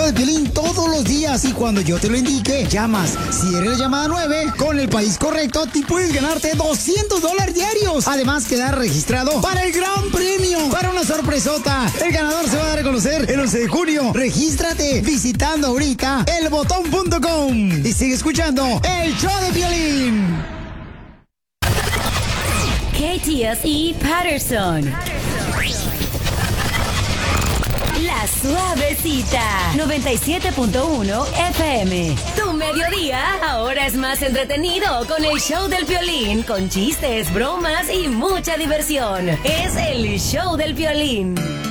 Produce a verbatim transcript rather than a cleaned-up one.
de Piolín todos los días y cuando yo te lo indique, llamas. Si eres la llamada nueve, con el país correcto, te puedes ganarte doscientos dólares diarios. Además, quedar registrado para el gran premio, para una sorpresota. El ganador se va a dar a conocer el once de junio. Regístrate visitando ahorita el botón punto com y sigue escuchando el show de Piolín. K T S E Patterson. La Suavecita, noventa y siete punto uno F M. Tu mediodía ahora es más entretenido con el show del Piolín, con chistes, bromas y mucha diversión. Es el show del Piolín.